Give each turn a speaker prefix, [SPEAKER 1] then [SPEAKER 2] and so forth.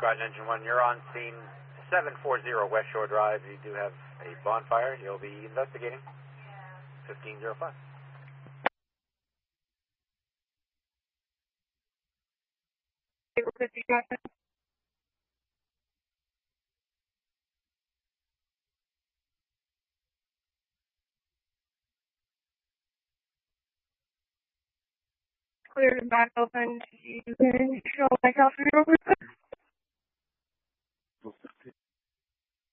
[SPEAKER 1] Squadron Engine 1, you're on scene 740 West Shore Drive. You do have a bonfire. You'll be investigating. 1505.
[SPEAKER 2] Clear the back open. You can show myself real quick.